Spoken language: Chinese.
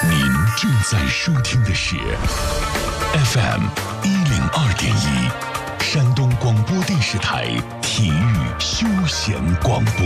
您正在收听的是 FM 102.1，山东广播电视台体育休闲广播。